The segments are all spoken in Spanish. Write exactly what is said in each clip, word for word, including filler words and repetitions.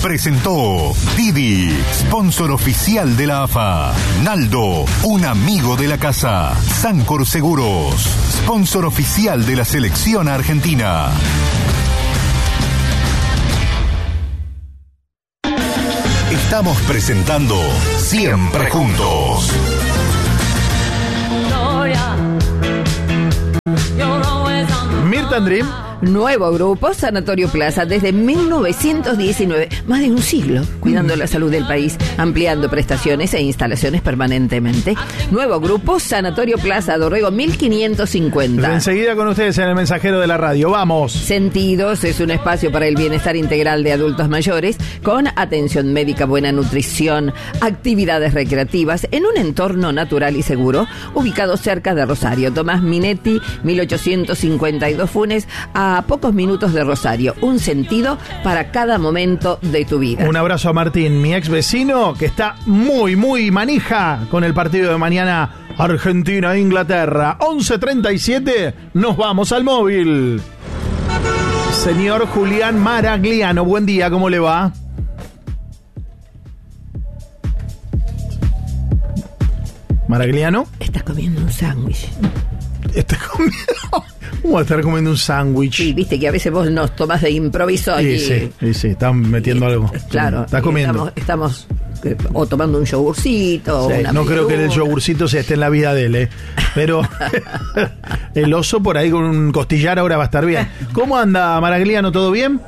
presentó Didi, sponsor oficial de la A F A. Naldo, un amigo de la casa. Sancor Seguros, sponsor oficial de la selección argentina. Estamos presentando Siempre Juntos. Mirta Dream. Nuevo grupo, Sanatorio Plaza, desde mil novecientos diecinueve, más de un siglo, cuidando la salud del país, ampliando prestaciones e instalaciones permanentemente. Nuevo grupo, Sanatorio Plaza, Dorrego mil quinientos cincuenta. Enseguida con ustedes en el mensajero de la radio, vamos. Sentidos es un espacio para el bienestar integral de adultos mayores, con atención médica, buena nutrición, actividades recreativas, en un entorno natural y seguro, ubicado cerca de Rosario. Tomás Minetti, mil ochocientos cincuenta y dos Funes, a A pocos minutos de Rosario. Un sentido para cada momento de tu vida. Un abrazo a Martín, mi ex vecino, que está muy, muy manija con el partido de mañana Argentina-Inglaterra. once treinta y siete, nos vamos al móvil. Señor Julián Maragliano, buen día, ¿cómo le va? ¿Maragliano? Estás comiendo un sándwich. ¿Estás comiendo? ¿Cómo va a estar comiendo un sándwich? Sí, viste que a veces vos nos tomás de improviso. Sí, y, sí, sí, sí, están metiendo y, algo. Claro. Estás comiendo. Estamos, estamos eh, o tomando un yogurcito. Sí, una no creo que el medula. yogurcito se esté en la vida de él, ¿eh? Pero el oso por ahí con un costillar ahora va a estar bien. ¿Cómo anda, Maragliano? ¿Todo bien?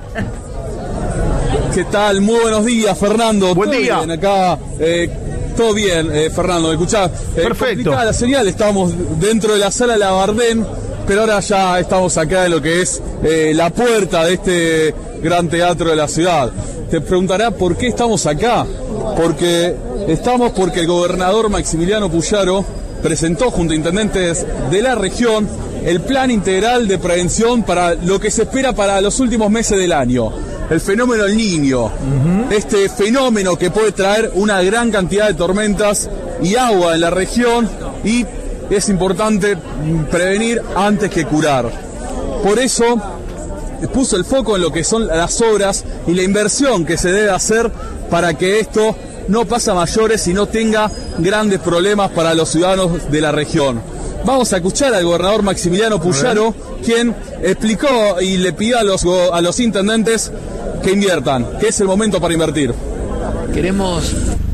¿Qué tal? Muy buenos días, Fernando. Buen ¿Todo día. bien acá? Eh, todo bien, eh, Fernando. Escuchá, eh, Perfecto. complicada la señal, estamos dentro de la sala Labardén, pero ahora ya estamos acá en lo que es eh, la puerta de este gran teatro de la ciudad. Te preguntará por qué estamos acá. Porque estamos porque el gobernador Maximiliano Puyaro presentó junto a intendentes de la región el plan integral de prevención para lo que se espera para los últimos meses del año. El fenómeno El Niño, uh-huh. Este fenómeno que puede traer una gran cantidad de tormentas y agua en la región, y es importante prevenir antes que curar. Por eso puso el foco en lo que son las obras y la inversión que se debe hacer para que esto no pase a mayores y no tenga grandes problemas para los ciudadanos de la región. Vamos a escuchar al gobernador Maximiliano Puyaro, quien explicó y le pidió a los, a los intendentes que inviertan, que es el momento para invertir. Queremos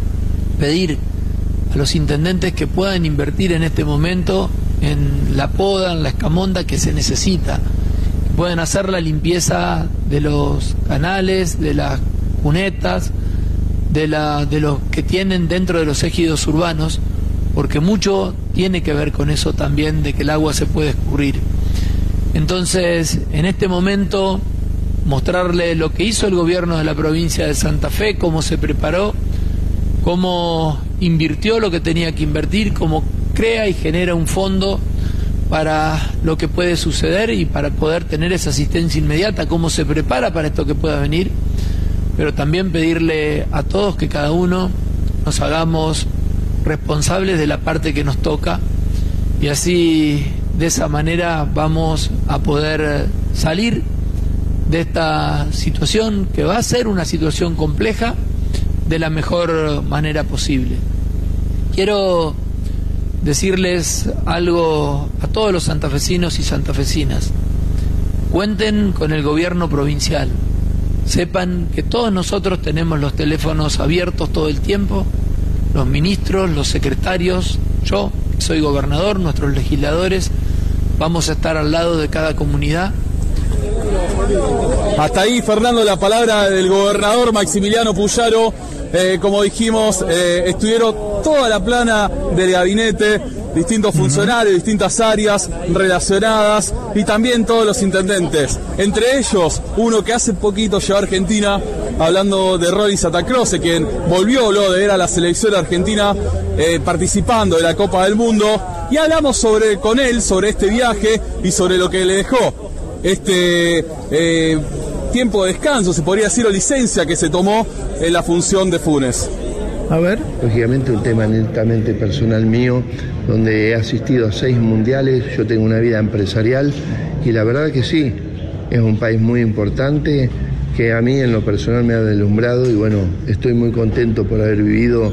pedir a los intendentes que puedan invertir en este momento en la poda, en la escamonda que se necesita. Que puedan hacer la limpieza de los canales, de las cunetas, de, la, de los que tienen dentro de los ejidos urbanos, porque mucho tiene que ver con eso también, de que el agua se puede escurrir. Entonces, en este momento, mostrarle lo que hizo el gobierno de la provincia de Santa Fe, cómo se preparó, cómo invirtió lo que tenía que invertir, cómo crea y genera un fondo para lo que puede suceder y para poder tener esa asistencia inmediata, cómo se prepara para esto que pueda venir, pero también pedirle a todos que cada uno nos hagamos responsables de la parte que nos toca, y así de esa manera vamos a poder salir de esta situación, que va a ser una situación compleja, de la mejor manera posible. Quiero decirles algo a todos los santafesinos y santafesinas: cuenten con el gobierno provincial, sepan que todos nosotros tenemos los teléfonos abiertos todo el tiempo, los ministros, los secretarios, yo, que soy gobernador, nuestros legisladores, vamos a estar al lado de cada comunidad. Hasta ahí, Fernando, la palabra del gobernador Maximiliano Puyaro. Eh, como dijimos, eh, estuvieron toda la plana del gabinete, distintos funcionarios, distintas áreas relacionadas, y también todos los intendentes. Entre ellos, uno que hace poquito llegó a Argentina, hablando de Rolly Satacroce, quien volvió luego de ver a la selección argentina eh, participando de la Copa del Mundo, y hablamos sobre, con él sobre este viaje y sobre lo que le dejó este eh, tiempo de descanso, se podría decir, o licencia que se tomó en la función de Funes. A ver. Lógicamente un tema netamente personal mío, donde he asistido a seis mundiales, yo tengo una vida empresarial y la verdad que sí, es un país muy importante, que a mí en lo personal me ha deslumbrado y bueno, estoy muy contento por haber vivido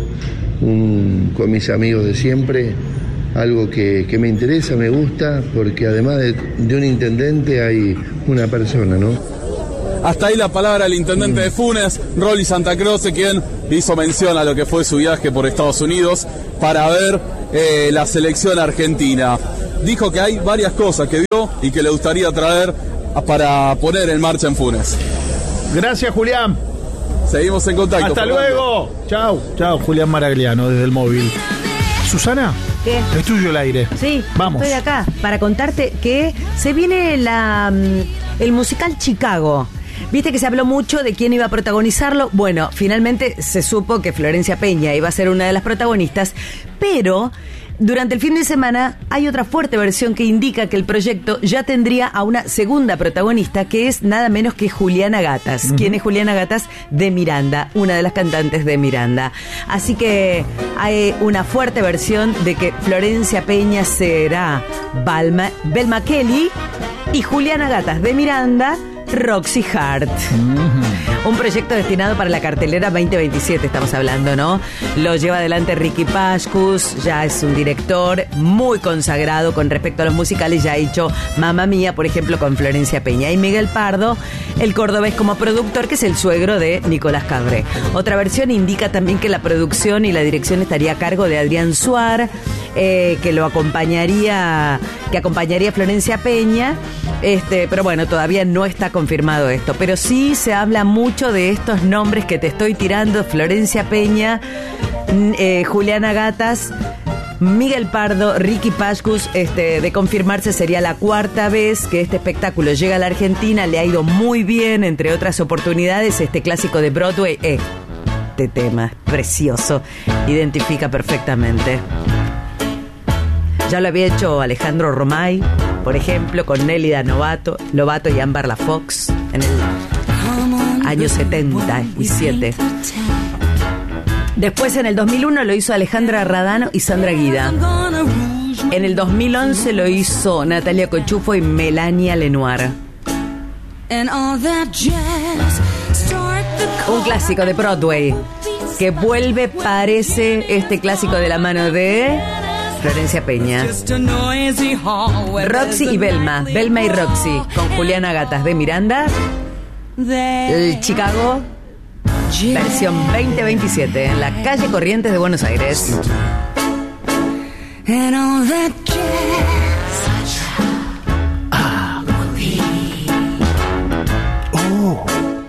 un, con mis amigos de siempre, algo que, que me interesa, me gusta, porque además de, de un intendente hay una persona, ¿no? Hasta ahí la palabra del intendente de Funes, Rolly Santa Croce, quien hizo mención a lo que fue su viaje por Estados Unidos para ver eh, la selección argentina. Dijo que hay varias cosas que vio y que le gustaría traer para poner en marcha en Funes. Gracias, Julián. Seguimos en contacto. Hasta Fernando. luego. Chao, chao, Julián Maragliano desde el móvil. Susana, ¿qué? es tuyo el aire. Sí, vamos. Estoy acá para contarte que se viene la, el musical Chicago. Viste que se habló mucho de quién iba a protagonizarlo. Bueno, finalmente se supo que Florencia Peña iba a ser una de las protagonistas, pero durante el fin de semana hay otra fuerte versión que indica que el proyecto ya tendría a una segunda protagonista, que es nada menos que Juliana Gatas. Uh-huh. ¿Quién es Juliana Gatas? De Miranda, una de las cantantes de Miranda. Así que hay una fuerte versión de que Florencia Peña será Balma, Belma Kelly y Juliana Gatas de Miranda, Roxy Hart. Uh-huh. Un proyecto destinado para la cartelera veinte veintisiete, estamos hablando, ¿no? Lo lleva adelante Ricky Pascus, ya es un director muy consagrado con respecto a los musicales, ya ha hecho Mamma Mía, por ejemplo, con Florencia Peña. Y Miguel Pardo, el cordobés como productor, que es el suegro de Nicolás Cabré. Otra versión indica también que la producción y la dirección estaría a cargo de Adrián Suar, eh, que lo acompañaría, que acompañaría a Florencia Peña. Este, pero bueno, todavía no está confirmado esto. Pero sí se habla mucho de estos nombres que te estoy tirando: Florencia Peña, eh, Juliana Gatas, Miguel Pardo, Ricky Pascus. Este, de confirmarse sería la cuarta vez que este espectáculo llega a la Argentina. Le ha ido muy bien, entre otras oportunidades. Este clásico de Broadway, este tema precioso, identifica perfectamente. Ya lo había hecho Alejandro Romay, por ejemplo, con Nélida Novato, Lovato y Ámbar La Fox en el año setenta y siete. Después, en el dos mil uno, lo hizo Alejandra Radano y Sandra Guida. En el dos mil once lo hizo Natalia Cochufo y Melania Lenoir. Un clásico de Broadway que vuelve, parece, este clásico de la mano de Florencia Peña. Roxy y Belma, Belma y Roxy, con Juliana Gatas de Miranda. El Chicago, versión veinte veintisiete, en la calle Corrientes de Buenos Aires.